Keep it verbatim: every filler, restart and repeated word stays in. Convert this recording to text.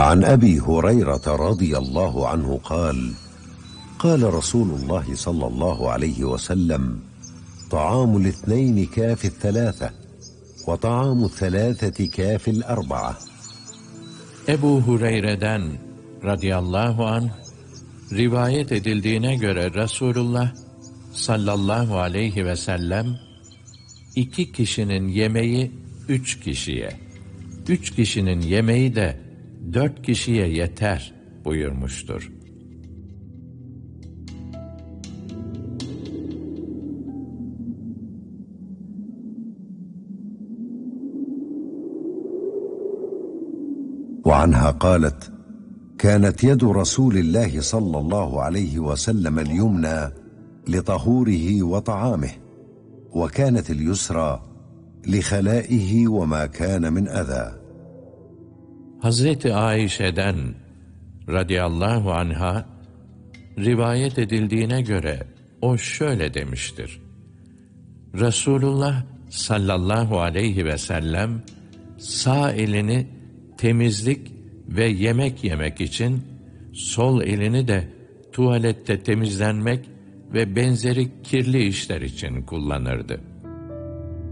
وعن أبي هريرة رضي الله عنه قال قال رسول الله صلى الله عليه وسلم طعام الاثنين كاف الثلاثة وطعام الثلاثة كاف الأربعة. Ebu Hureyre'den radıyallahu anh rivayet edildiğine göre Resulullah sallallahu aleyhi ve sellem iki kişinin yemeği üç kişiye, üç kişinin yemeği de dört kişiye yeter buyurmuştur. وعنها قالت كانت يد رسول الله صلى الله عليه وسلم اليمنى لطهوره وطعامه وكانت اليسرى لخلائه وما كان من أذى. Hazreti Ayşe'den radıyallahu anha rivayet edildiğine göre o şöyle demiştir: Resulullah sallallahu aleyhi ve sellem sağ elini temizlik ve yemek yemek için, sol elini de tuvalette temizlenmek ve benzeri kirli işler için kullanırdı.